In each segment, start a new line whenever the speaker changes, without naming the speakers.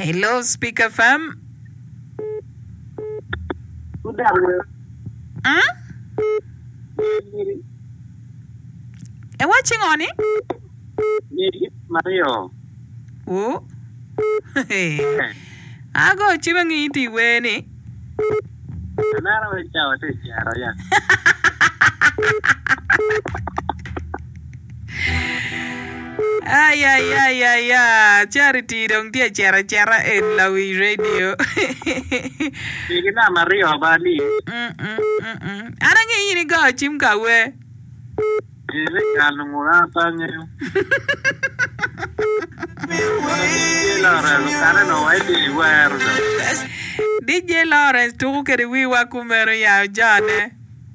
Hello, Speaker FM. And watching on it?
Mario.
Oh. I go chiving iti weni. Ay. Charity dong dia cara en Lawi Radio.
Kita Mario Bali.
Arang ini go chim kawe.
Ini kalau murah tanya.
DJ Lawrence tu ke wi wa kumero ya jane.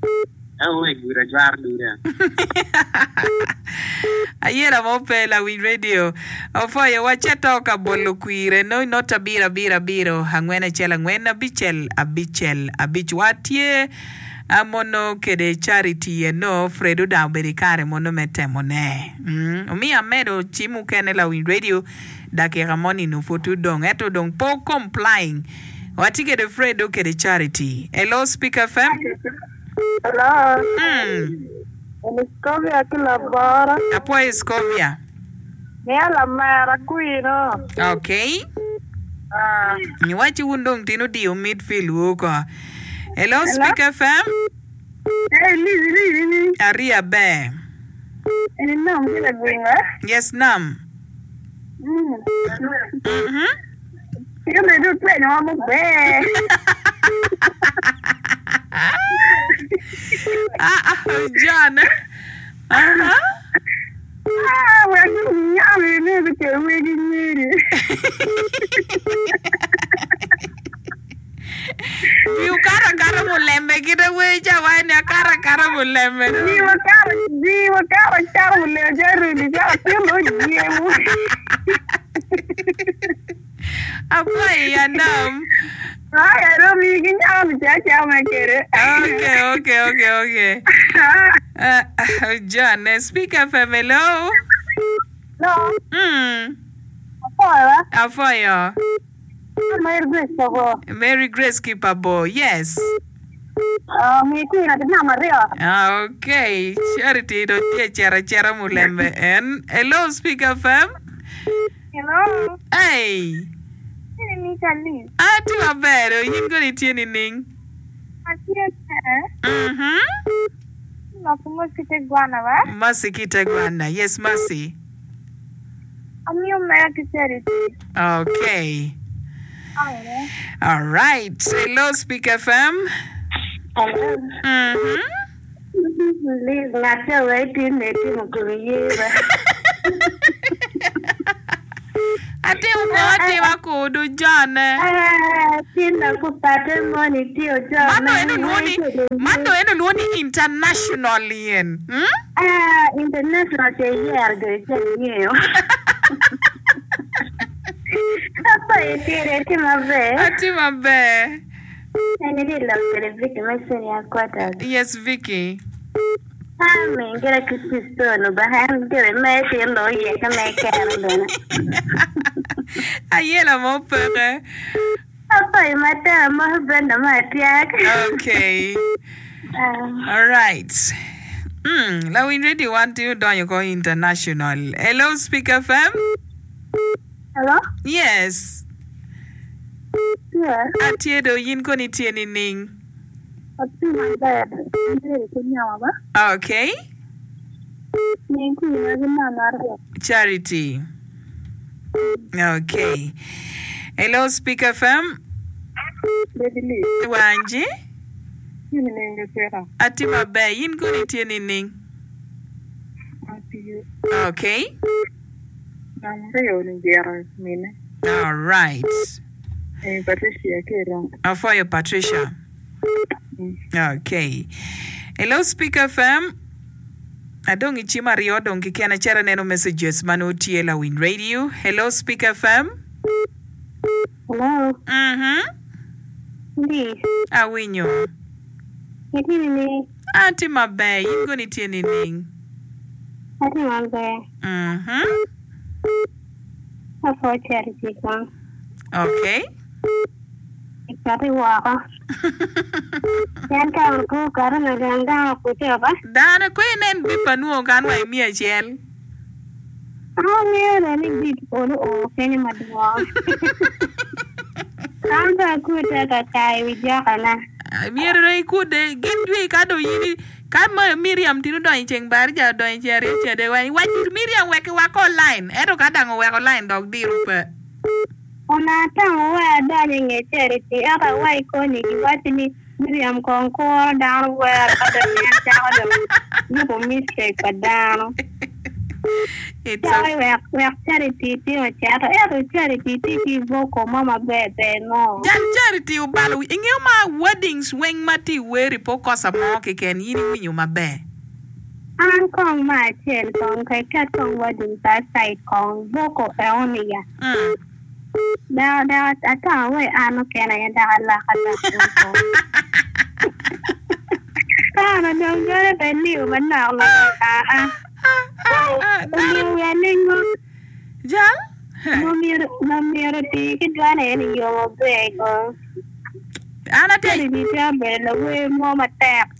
Ayera mopela wi radio. Ofoye wacheto ka bolo kuire no nota biro hangwena chela ngwena abichel abichwatie amono kede Charity no Fredo da berikare mono metemone. Omi amedo chimu kene la wi radio dake ramoni no fotu dong eto dong po complying. Watike de Fredo kede Charity. Hello Speaker FM.
Hello. Escovia kila bara.
Apo Escovia.
Nela mara kuino.
Okay. Ni wachi wundong tino dio midfield wuko. Hello Speaker FM.
Hey, Lili.
Aria be.
Any nam kila gwinga?
Yes, nam.
Kila medu pe no mo be.
John.
We're yummy, never can wait in me.
You cara mulembe kita weja wanya cara mulembe.
Jiwa cara mulembe jaru di jaru tilo jiwa.
Apa ya nam?
I don't mean you can make it.
Okay. John, Speaker FM, hello?
No.
Afoya. Mary Grace Kipabo, yes.
Me too, I didn't Maria.
Okay. Charity, don't chera mulembe. And hello, Speaker FM?
Hello.
Hey. Ati mabero, yin go ni tieni ning.
Masikite Guana, wa?
Masikite Guana, yes, Masi.
Charity.
Okay. All right. Hello, Speaker FM.
Hello. Please, not waiting,
Ati ukote wako do John.
Tina kupata money tio John.
Mano eno luoni internationally en.
International year go Apa etire ati mabe. Eni dilo kere Vicky meseni akwata.
Yes, Vicky.
Ngera kisistono bahan kere mesi ndo ye kama kero.
Ayela mo pere.
Apa imata mo brenda matiak.
Okay. All right. La we ready want to do you go international. Hello Speaker FM.
Hello?
Yes.
Yeah.
Atiedo yin ko ni tieni ning. Okay. Charity. Okay. Hello, Speaker FM. Wanji? Ati mabe, yin ko ni tieni ning. Okay. All right. For you, Patricia. Okay. Hello, Speaker FM. Adongi chima riodong kikiana chera neno messages manuti la Win Radio. Hello, Speaker FM.
Hello. Ndi.
Awinyo.
Nini.
Ati mabe, yingo ni tieni ning.
Ati mabe.
For
Charity.
Okay.
Ikati wako. Yan ka ko karan na ganga ko ba?
Dana ko inen bi panuo kan wa mi achiel.
Mira ni bit ono o kenya madwa. Kanga ko ta kai wijana.
Mira ro ikude gindwi ka do yini kama Miriam tinu do cheng bar ja do chere chede wa Miriam weke wako line ero kadango weko line dog diru pe.
Ona tango wa dani nge charity aka wa ikoni kiwati ni Miriam konko down where ada ni tawo do you mistake kadano.
It's
we charity ti o chata charity ti voko mama bebe no.
Jan charity ubalu inge ma weddings weng mati weri poko sa mo ke ken yini winyu mabe.
An kong ma chen kong kai kat kong wedding ta side kong voko e onia. Da ata we ano kena ya da Allah kata. Kana dong gare beli mana Allah
Jal?
Namiro ti kidwane ni yo bego.
Ana te
Ni ta bela we mo matek.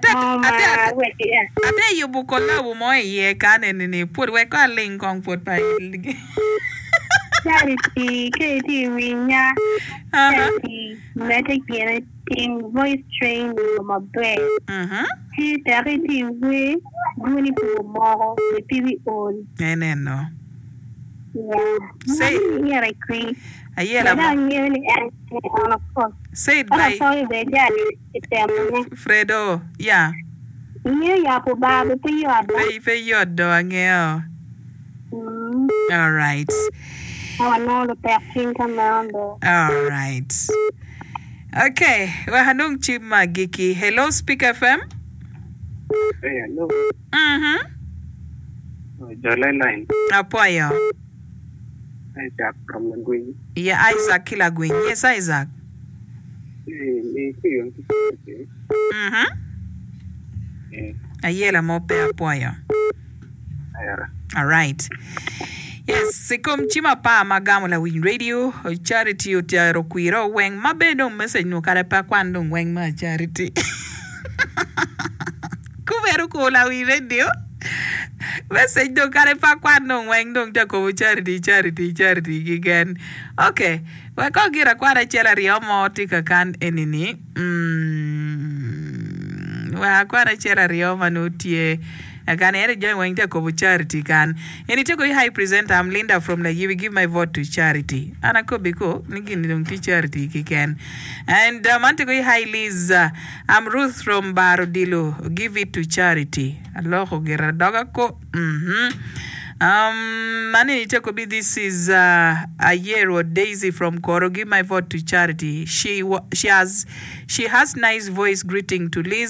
Ate yo bukola wo mo ye kan ni put we ka ling kong put pa.
Charity keti winya. Charity medic in voice training mo be. Ti charity we guni po mo the TV on.
No.
Yeah.
Say
here I agree.
Ayela
on of course.
Say it by Fredo. Yeah.
Ya po ba po yodo.
Fe yodo angeo. All right.
I know the person come around.
All right. Okay. Wahanung chima giki. Hello, Speak FM.
Hey, hello. Jolly line.
Apoyo.
Isaac from Lagwin.
Yeah, Isaac Kilagwin. Yes, Isaac. Ayela mope apoyo. All right. Yes, sikom chima pa magamo la Win Radio, charity utiaro kuiro weng mabedo message no kare pa kwando weng ma charity. Kuveru ko la Win Radio. Message do kare pa kwando weng dong jako charity again. Okay. Wa ko gira kwara chela riomo tika kan enini. Wa kwara chela riomo no tie Again, I join when take charity can. And it take a high presenter. I'm Linda from the You Give My Vote to Charity. And I could be cool. Nigin don't teach charity can. And Mantego High Liz. I'm Ruth from Barodilo. Give it to charity. Aloho gera dogako. Mani Jacobi, this is a year or Daisy from Koro. Give my vote to charity. She has nice voice. Greeting to Liz.